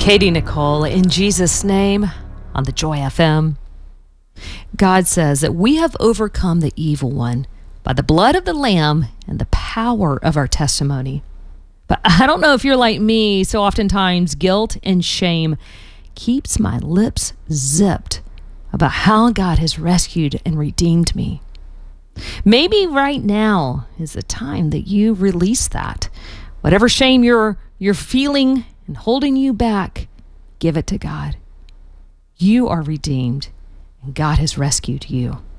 Katie Nicole, in Jesus' name, on the Joy FM. God says that we have overcome the evil one by the blood of the Lamb and the power of our testimony. But I don't know if you're like me, so oftentimes guilt and shame keeps my lips zipped about how God has rescued and redeemed me. Maybe right now is the time that you release that. Whatever shame you're feeling and holding you back, give it to God. You are redeemed, and God has rescued you.